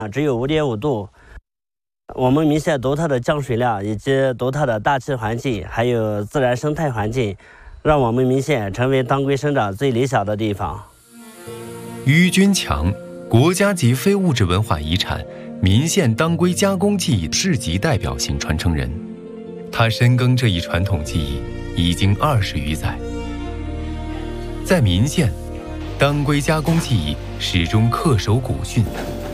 只有5.5度。我们岷县独特的降水量以及独特的大气环境，还有自然生态环境，让我们岷县成为当归生长最理想的地方。 于军强，国家级非物质文化遗产岷县当归加工技艺市级代表性传承人，他深耕这一传统技艺已经20余载。在岷县，当归加工技艺始终恪守古训，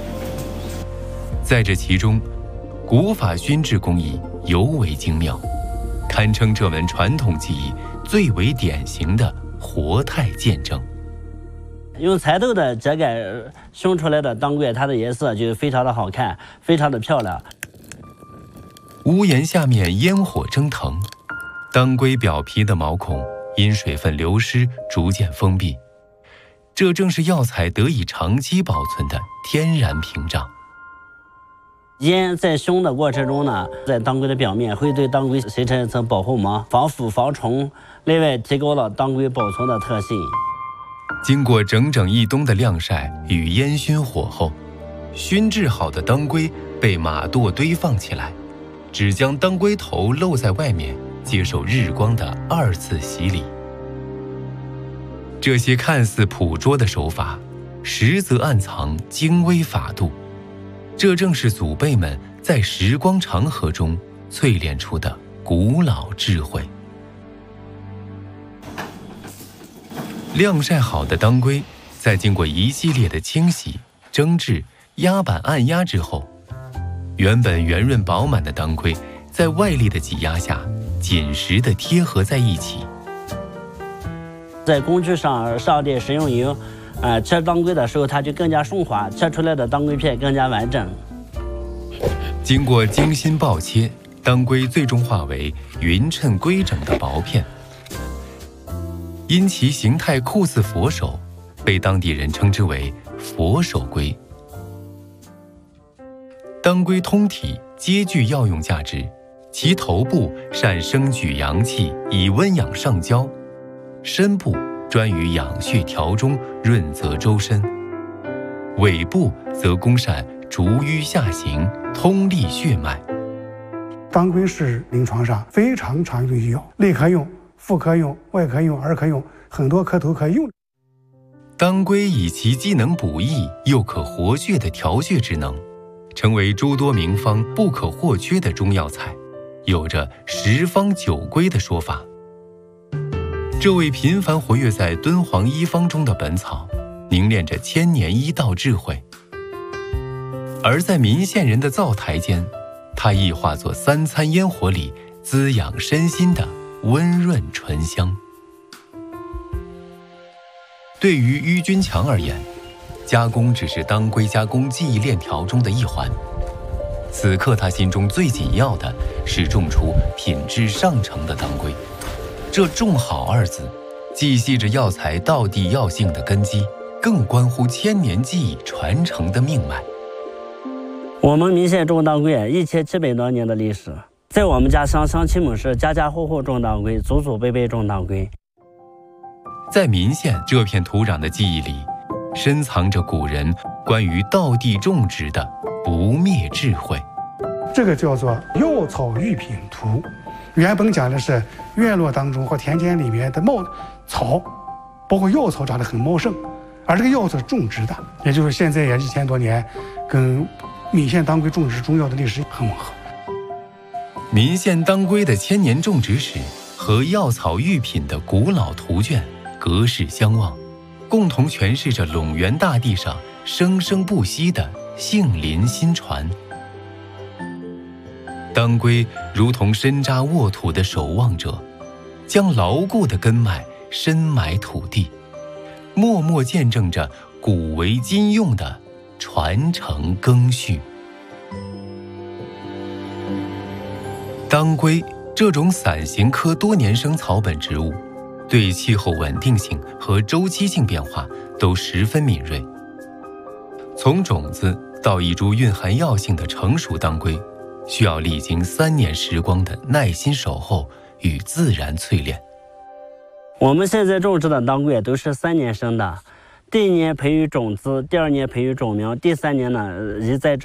在这其中，古法熏制工艺尤为精妙，堪称这门传统技艺最为典型的活态见证。 用彩豆的秸秆熏出来的当归，它的颜色就非常的好看，非常的漂亮。 屋檐下面烟火蒸腾，当归表皮的毛孔因水分流失逐渐封闭，这正是药材得以长期保存的天然屏障。 烟在熏的过程中呢，在当归的表面会对当归形成一层保护膜，防腐防虫，另外提高了当归保存的特性。 经过整整1冬的晾晒与烟熏火后，熏制好的当归被马垛堆放起来，只将当归头露在外面，接受日光的2次洗礼。这些看似朴拙的手法，实则暗藏精微法度，这正是祖辈们在时光长河中淬炼出的古老智慧。晾晒好的当归，在经过一系列的清洗、蒸制、压板按压之后，原本圆润饱满的当归，在外力的挤压下，紧实地贴合在一起。 在工具上上点食用油，切当归的时候它就更加顺滑，切出来的当归片更加完整。 经过精心刨切，当归最终化为匀称规整的薄片。因其形态酷似佛手，被当地人称之为佛手龟。当归通体皆具药用价值，其头部善升举阳气，以温养上焦；身部专于养血调中，润泽周身；尾部则功善逐瘀下行，通利血脉。 当归是临床上非常常用的药，内科用、妇科用、外科用、儿科用，很多科都可以用。 当归以其既能补益又可活血的调血之能，成为诸多名方不可或缺的中药材，有着10方9归的说法。这位频繁活跃在敦煌医方中的本草，凝练着千年医道智慧。而在岷县人的灶台间，它亦化作3餐烟火里滋养身心的温润醇香。对于于军强而言，加工只是当归加工技艺链条中的一环。此刻他心中最紧要的是种出品质上乘的当归。这种好2字，既系着药材道地药性的根基，更关乎千年技艺传承的命脉。 我们岷县种当归1700多年的历史，在我们家乡亲们是家家户户种当归，祖祖辈辈种当归。 在岷县这片土壤的记忆里，深藏着古人关于道地种植的不灭智慧。 这个叫做药草育品图，原本讲的是院落当中或田间里面的草，包括药草长得很茂盛，而这个药草是种植的，也就是现在也1000多年，跟岷县当归种植中药的历史很吻合。 岷县当归的千年种植史和药草育品的古老图卷隔世相望，共同诠释着陇原大地上生生不息的杏林新传。当归如同深扎沃土的守望者，将牢固的根脉深埋土地，默默见证着古为今用的传承更续。当归这种伞形科多年生草本植物，对气候稳定性和周期性变化都十分敏锐。从种子到一株蕴含药性的成熟当归，需要历经3年时光的耐心守候与自然淬炼。 我们现在种植的当归都是3年生的，第1年培育种子，第2年培育种苗，第3年呢一再